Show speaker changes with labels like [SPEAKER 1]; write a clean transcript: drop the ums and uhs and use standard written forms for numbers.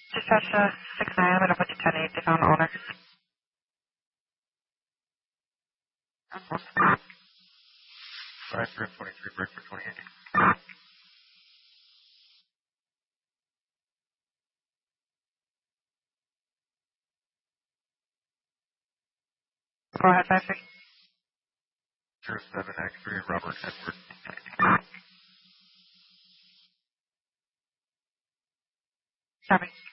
[SPEAKER 1] Dispatch 6-9, I'm going to put you 10-8, they found the owner.
[SPEAKER 2] Five for 23, break for 28.
[SPEAKER 1] Go ahead, 5-3.
[SPEAKER 2] 07X3, Robert Edward.
[SPEAKER 1] Copy.